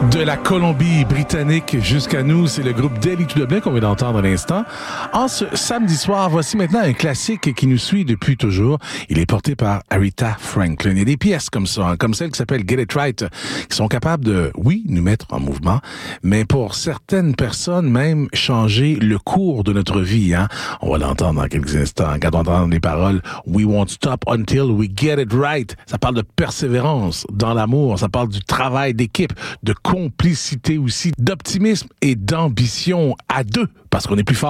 De la Colombie-Britannique jusqu'à nous, c'est le groupe Delhi to Dublin qu'on vient d'entendre à l'instant. En ce samedi soir, voici maintenant un classique qui nous suit depuis toujours. Il est porté par Aretha Franklin. Il y a des pièces comme ça, comme celle qui s'appelle Get It Right, qui sont capables de, oui, nous mettre en mouvement, mais pour certaines personnes, même changer le cours de notre vie. On va l'entendre dans quelques instants. Quand on entend les paroles « We won't stop until we get it right », ça parle de persévérance dans l'amour, ça parle du travail d'équipe, de complicité aussi, d'optimisme et d'ambition à deux, parce qu'on est plus fort.